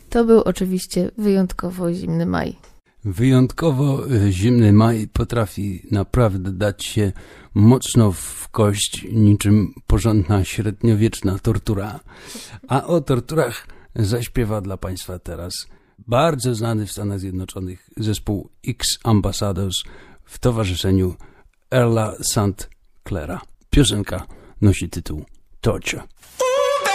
To był oczywiście wyjątkowo zimny maj. Wyjątkowo zimny maj potrafi naprawdę dać się mocno w kość, niczym porządna średniowieczna tortura. A o torturach zaśpiewa dla Państwa teraz bardzo znany w Stanach Zjednoczonych zespół X Ambassadors w towarzyszeniu Earla St. Claira. Piosenka nosi tytuł Torture.